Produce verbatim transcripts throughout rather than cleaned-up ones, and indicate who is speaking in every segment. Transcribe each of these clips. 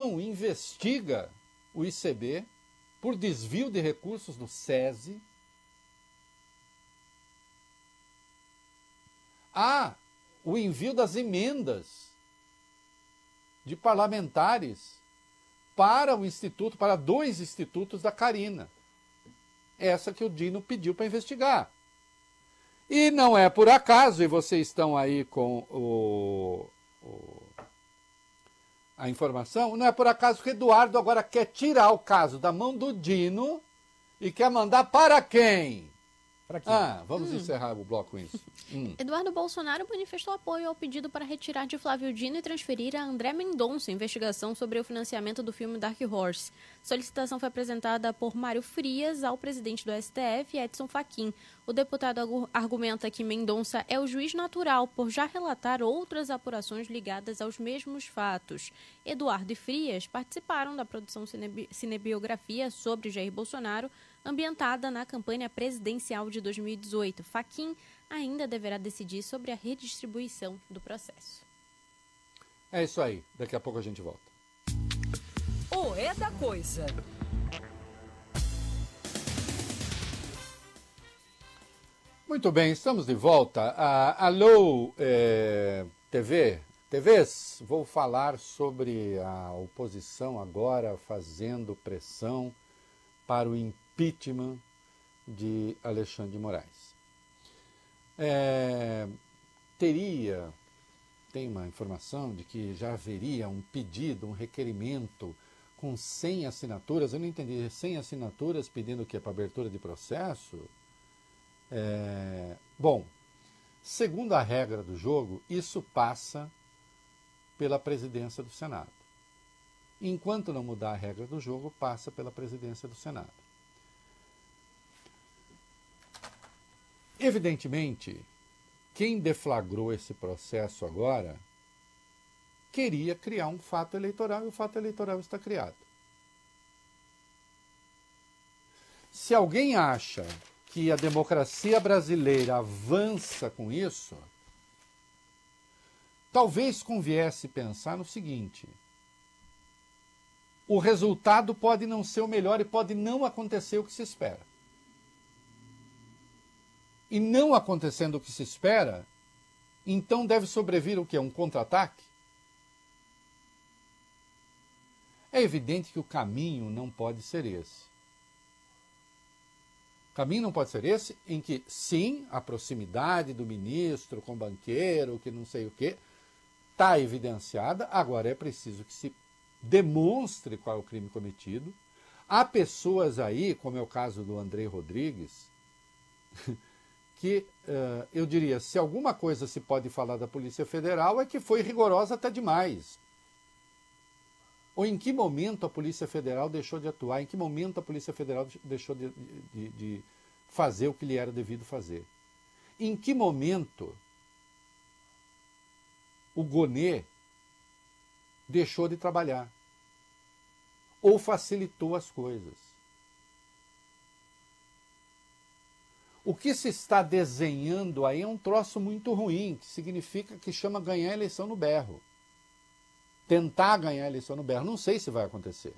Speaker 1: não investiga o I C B por desvio de recursos do SESI. Há o envio das emendas de parlamentares para o instituto, para dois institutos da Carina. Essa que o Dino pediu para investigar. E não é por acaso, e vocês estão aí com o, o, a informação, não é por acaso que Eduardo agora quer tirar o caso da mão do Dino e quer mandar para quem?
Speaker 2: Para quê?
Speaker 1: Ah, vamos
Speaker 3: Hum.
Speaker 1: encerrar o bloco com isso. Hum.
Speaker 3: Eduardo Bolsonaro manifestou apoio ao pedido para retirar de Flávio Dino e transferir a André Mendonça investigação sobre o financiamento do filme Dark Horse. Solicitação foi apresentada por Mário Frias ao presidente do S T F, Edson Fachin. O deputado argumenta que Mendonça é o juiz natural por já relatar outras apurações ligadas aos mesmos fatos. Eduardo e Frias participaram da produção cinebi- cinebiografia sobre Jair Bolsonaro, ambientada na campanha presidencial de dois mil e dezoito. Fachin ainda deverá decidir sobre a redistribuição do processo.
Speaker 1: É isso aí. Daqui a pouco a gente volta.
Speaker 4: O É da Coisa.
Speaker 1: Muito bem, estamos de volta. Ah, alô, é, T V, T Vs, vou falar sobre a oposição agora fazendo pressão para o impeachment de Alexandre de Moraes. É, teria, tem uma informação de que já haveria um pedido, um requerimento com cem assinaturas, eu não entendi, cem assinaturas pedindo o quê? Para abertura de processo? É, bom, segundo a regra do jogo, isso passa pela presidência do Senado. Enquanto não mudar a regra do jogo, passa pela presidência do Senado. Evidentemente, quem deflagrou esse processo agora queria criar um fato eleitoral e o fato eleitoral está criado. Se alguém acha que a democracia brasileira avança com isso, talvez conviesse pensar no seguinte: o resultado pode não ser o melhor e pode não acontecer o que se espera. E não acontecendo o que se espera, então deve sobrevir o quê? Um contra-ataque? É evidente que o caminho não pode ser esse. O caminho não pode ser esse em que, sim, a proximidade do ministro com o banqueiro, que não sei o quê, está evidenciada, agora é preciso que se demonstre qual é o crime cometido. Há pessoas aí, como é o caso do André Rodrigues, que uh, eu diria, se alguma coisa se pode falar da Polícia Federal é que foi rigorosa até demais. Ou em que momento a Polícia Federal deixou de atuar, em que momento a Polícia Federal deixou de, de, de fazer o que lhe era devido fazer. Em que momento o Gonê deixou de trabalhar ou facilitou as coisas. O que se está desenhando aí é um troço muito ruim, que significa que chama ganhar a eleição no berro. Tentar ganhar a eleição no berro. Não sei se vai acontecer.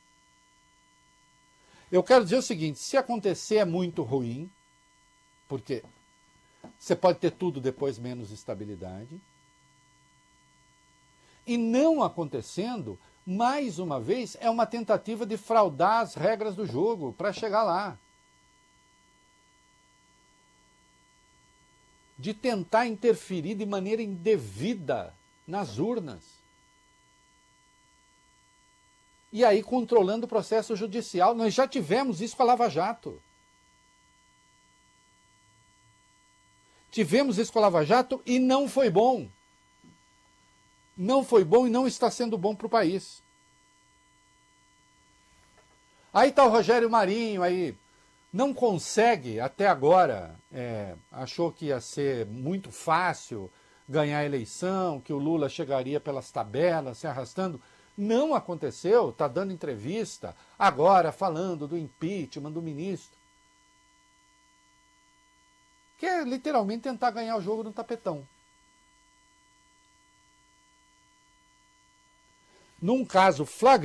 Speaker 1: Eu quero dizer o seguinte, se acontecer é muito ruim, porque você pode ter tudo depois menos estabilidade. E não acontecendo, mais uma vez, é uma tentativa de fraudar as regras do jogo para chegar lá. De tentar interferir de maneira indevida nas urnas. E aí controlando o processo judicial. Nós já tivemos isso com a Lava Jato. Tivemos isso com a Lava Jato e não foi bom. Não foi bom e não está sendo bom para o país. Aí está o Rogério Marinho aí. Não consegue, até agora, é, achou que ia ser muito fácil ganhar a eleição, que o Lula chegaria pelas tabelas, se arrastando. Não aconteceu, está dando entrevista, agora falando do impeachment do ministro. Que é literalmente tentar ganhar o jogo no tapetão. Num caso flagrante,